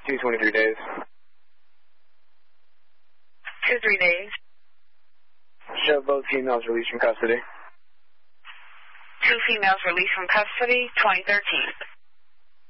23 days. 2-3 days. Show both females released from custody. 2 females released from custody, 2013.